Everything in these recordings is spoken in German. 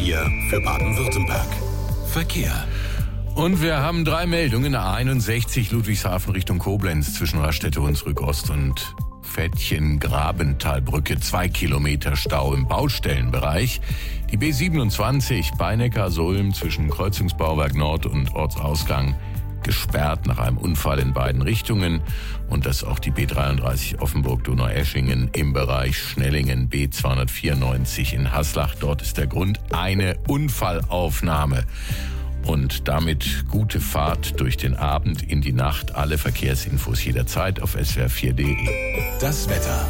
4 für Baden-Württemberg. Verkehr. Und wir haben 3 Meldungen. A61 Ludwigshafen Richtung Koblenz zwischen Rastedt-Hunsrück Ost und Fettchen-Grabentalbrücke. 2 Kilometer Stau im Baustellenbereich. Die B27 Beinecker-Sulm zwischen Kreuzungsbauwerk Nord und Ortsausgang gesperrt nach einem Unfall in beiden Richtungen. Und das auch die B33 Offenburg-Donaueschingen im Bereich Schnellingen, B294 in Haslach. Dort ist der Grund eine Unfallaufnahme. Und damit gute Fahrt durch den Abend in die Nacht. Alle Verkehrsinfos jederzeit auf swr4.de. Das Wetter.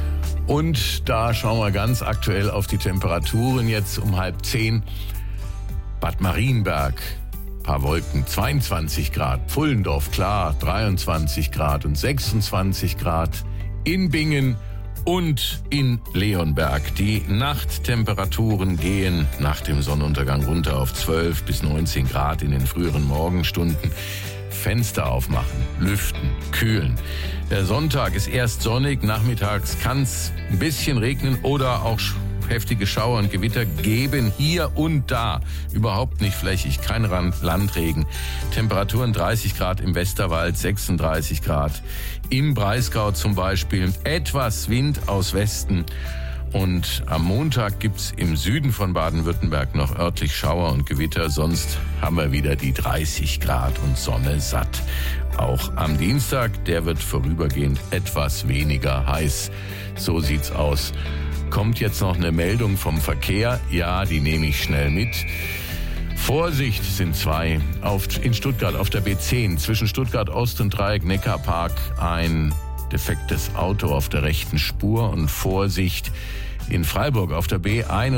Und da schauen wir ganz aktuell auf die Temperaturen jetzt um 9:30. Bad Marienberg, paar Wolken, 22 Grad. Pfullendorf, klar, 23 Grad und 26 Grad. In Bingen und in Leonberg. Die Nachttemperaturen gehen nach dem Sonnenuntergang runter auf 12 bis 19 Grad in den früheren Morgenstunden. Fenster aufmachen, lüften, kühlen. Der Sonntag ist erst sonnig, nachmittags kann es ein bisschen regnen oder auch heftige Schauer und Gewitter geben, hier und da. Überhaupt nicht flächig, kein Landregen. Temperaturen 30 Grad im Westerwald, 36 Grad im Breisgau zum Beispiel. Etwas Wind aus Westen. Und am Montag gibt's im Süden von Baden-Württemberg noch örtlich Schauer und Gewitter. Sonst haben wir wieder die 30 Grad und Sonne satt. Auch am Dienstag, der wird vorübergehend etwas weniger heiß. So sieht's aus. Kommt jetzt noch eine Meldung vom Verkehr? Ja, die nehme ich schnell mit. Vorsicht, sind 2 in Stuttgart auf der B10 zwischen Stuttgart Ost und Dreieck Neckarpark ein defektes Auto auf der rechten Spur. Und Vorsicht in Freiburg auf der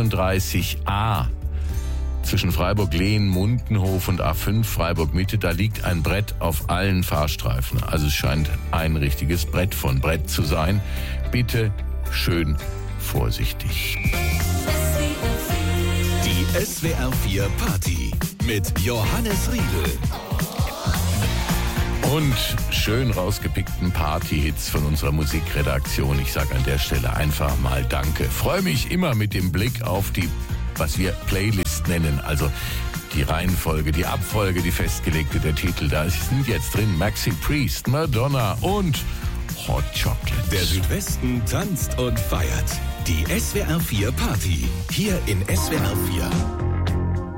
B31A zwischen Freiburg-Lehn, Mundenhof und A5 Freiburg-Mitte. Da liegt ein Brett auf allen Fahrstreifen. Also es scheint ein richtiges Brett von Brett zu sein. Bitte schön vorsichtig. Die SWR4 Party mit Johannes Riedl. Und schön rausgepickten Party-Hits von unserer Musikredaktion. Ich sage an der Stelle einfach mal Danke. Freue mich immer mit dem Blick auf die, was wir Playlist nennen, also die Reihenfolge, die Abfolge, die festgelegte, der Titel. Da sind jetzt drin Maxi Priest, Madonna und Hot Chocolate. Der Südwesten tanzt und feiert. Die SWR4 Party. Hier in SWR4.